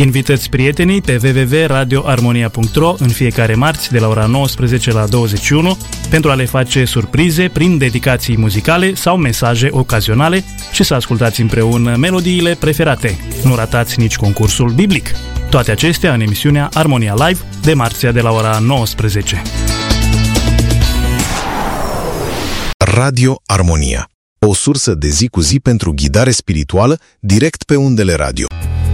Invitați prietenii pe www.radioarmonia.ro în fiecare marți de la ora 19 la 21 pentru a le face surprize prin dedicații muzicale sau mesaje ocazionale și să ascultați împreună melodiile preferate. Nu ratați nici concursul biblic. Toate acestea în emisiunea Armonia Live de marțea de la ora 19. Radio Armonia, o sursă de zi cu zi pentru ghidare spirituală direct pe undele radio.